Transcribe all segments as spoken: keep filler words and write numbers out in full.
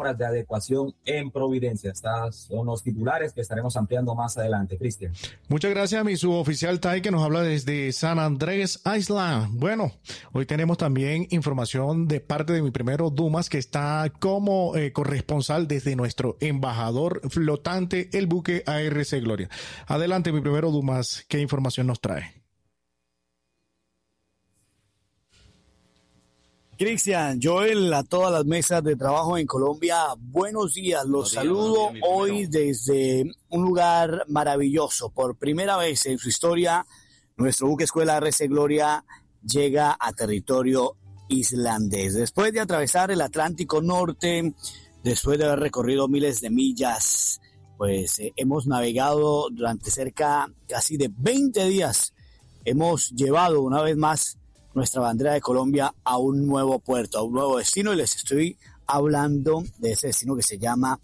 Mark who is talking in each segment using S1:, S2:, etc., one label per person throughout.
S1: labores de adecuación en Providencia. Estas son los titulares que estaremos ampliando más adelante. Cristian.
S2: Muchas gracias a mi suboficial Tai, que nos habla desde San Andrés Island. Bueno, hoy tenemos también información de parte de mi primero Dumas, que está como eh, corresponsal desde nuestro embajador flotante, el buque A R C Gloria. Adelante, mi primero Dumas, ¿qué información nos trae?
S3: Cristian, Joel, a todas las mesas de trabajo en Colombia, buenos días, los saludo hoy desde un lugar maravilloso. Por primera vez en su historia, nuestro buque escuela A R C Gloria llega a territorio islandés. Después de atravesar el Atlántico Norte, después de haber recorrido miles de millas, pues eh, hemos navegado durante cerca casi de veinte días. Hemos llevado una vez más nuestra bandera de Colombia a un nuevo puerto, a un nuevo destino, y les estoy hablando de ese destino que se llama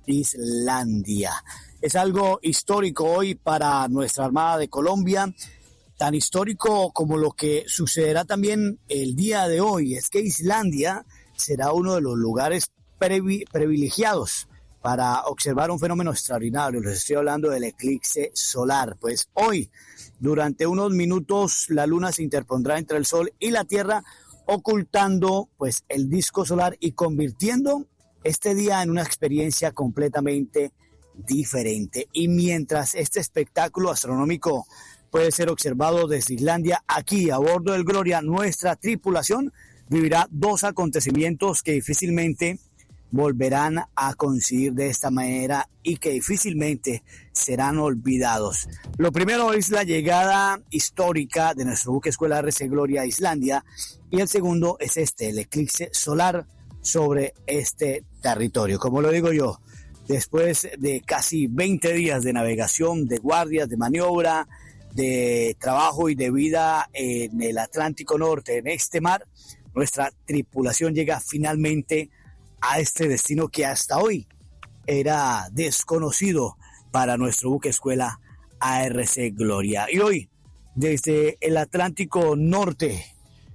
S3: Islandia. Es algo histórico hoy para nuestra Armada de Colombia, tan histórico como lo que sucederá también el día de hoy. Es que Islandia será uno de los lugares privi- privilegiados para observar un fenómeno extraordinario. Les estoy hablando del eclipse solar. Pues hoy, durante unos minutos, la luna se interpondrá entre el sol y la tierra, ocultando pues el disco solar y convirtiendo este día en una experiencia completamente diferente. Y mientras este espectáculo astronómico puede ser observado desde Islandia, aquí a bordo del Gloria, nuestra tripulación vivirá dos acontecimientos que difícilmente volverán a coincidir de esta manera y que difícilmente serán olvidados. Lo primero es la llegada histórica de nuestro buque escuela A R C Gloria a Islandia, y el segundo es este, el eclipse solar sobre este territorio. Como lo digo yo, después de casi veinte días de navegación, de guardias, de maniobra, de trabajo y de vida en el Atlántico Norte, en este mar, nuestra tripulación llega finalmente a este destino que hasta hoy era desconocido para nuestro buque escuela A R C Gloria. Y hoy, desde el Atlántico Norte,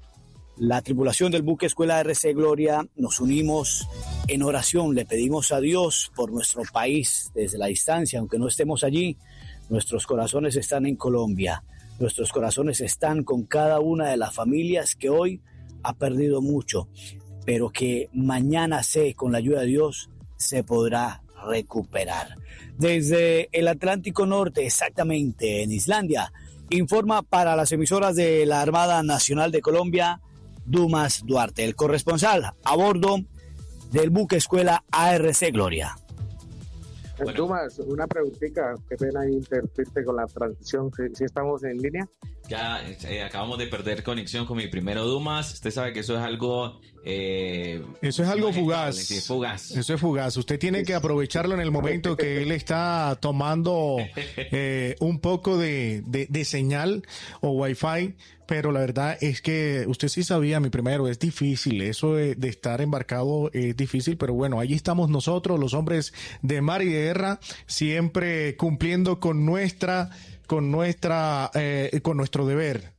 S3: la tripulación del buque escuela A R C Gloria nos unimos en oración. Le pedimos a Dios por nuestro país desde la distancia, aunque no estemos allí. Nuestros corazones están en Colombia. Nuestros corazones están con cada una de las familias que hoy ha perdido mucho, pero que mañana sé, con la ayuda de Dios, se podrá recuperar. Desde el Atlántico Norte, exactamente en Islandia, informa para las emisoras de la Armada Nacional de Colombia, Dumas Duarte, el corresponsal a bordo del buque escuela A R C Gloria.
S4: Bueno. Dumas, una preguntita, qué pena interrumpirte con la transmisión, si, si estamos en línea.
S5: Ya eh, acabamos de perder conexión con mi primero Dumas. Usted sabe que eso es algo... Eh,
S2: eso es algo fugaz.
S5: Sí, fugaz.
S2: Eso es fugaz. Usted tiene que aprovecharlo en el momento que él está tomando eh, un poco de, de, de señal o wifi. Pero la verdad es que usted sí sabía, mi primero, es difícil. Eso de, de estar embarcado es difícil. Pero bueno, allí estamos nosotros, los hombres de mar y de guerra, siempre cumpliendo con nuestra... con nuestra eh, con nuestro deber.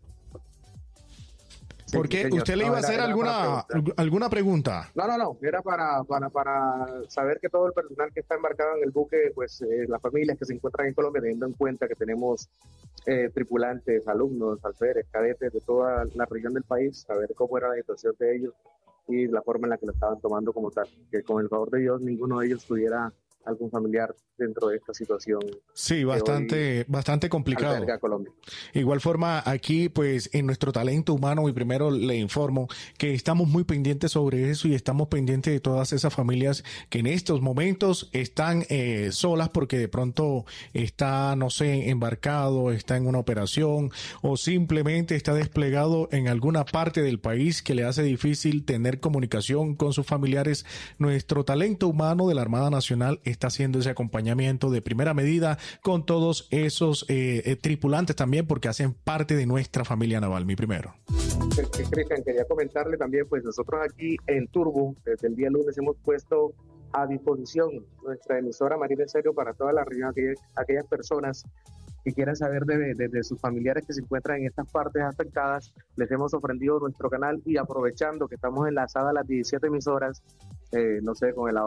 S2: Porque sí, usted le iba no, a hacer era, alguna alguna pregunta.
S4: No, no, no, era para, para para saber que todo el personal que está embarcado en el buque, pues eh, las familias que se encuentran en Colombia, teniendo en cuenta que tenemos eh, tripulantes, alumnos, alférez, cadetes de toda la región del país, saber cómo era la situación de ellos y la forma en la que lo estaban tomando como tal. Que con el favor de Dios ninguno de ellos tuviera algún familiar dentro de esta situación.
S2: Sí, bastante, bastante complicado. Igual forma, aquí, pues, en nuestro talento humano, y primero le informo que estamos muy pendientes sobre eso y estamos pendientes de todas esas familias que en estos momentos están eh, solas porque de pronto está, no sé, embarcado, está en una operación o simplemente está desplegado en alguna parte del país que le hace difícil tener comunicación con sus familiares. Nuestro talento humano de la Armada Nacional está haciendo ese acompañamiento de primera medida con todos esos eh, eh, tripulantes también, porque hacen parte de nuestra familia naval. Mi primero.
S4: Cristian, quería comentarle también, pues nosotros aquí en Turbo, desde el día lunes hemos puesto a disposición nuestra emisora Marina en Serio para toda la región, aquellas, aquellas personas que quieran saber de, de, de sus familiares que se encuentran en estas partes afectadas. Les hemos ofrecido nuestro canal y aprovechando que estamos enlazadas a las diecisiete emisoras, eh, no sé, con el